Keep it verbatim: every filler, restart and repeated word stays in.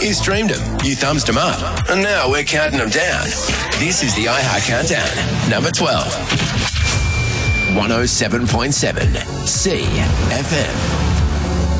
You streamed them, you thumbs them up, and now we're counting them down. This is the iHeart Countdown, number twelve. one oh seven point seven C F M.